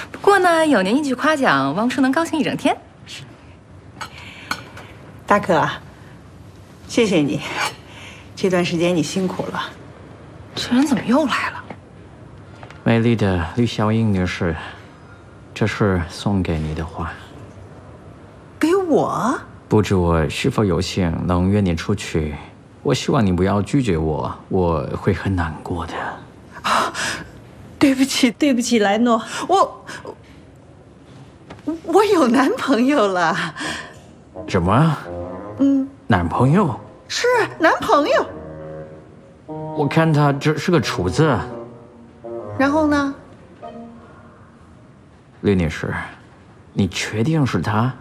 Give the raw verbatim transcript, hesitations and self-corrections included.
不过呢，有您一句夸奖，汪叔能高兴一整天。 大可，谢谢你，这段时间你辛苦了。 这人怎么又来了？ 美丽的吕小英女士，这是送给你的花。 给我？ 不知我是否有幸能约你出去？我希望你不要拒绝我，我会很难过的。 啊，对不起，对不起，莱诺，我我有男朋友了。 什么？ 嗯， 男朋友？ 是男朋友。 我看他只是个厨子。 然后呢？ 吕女士，你确定是他？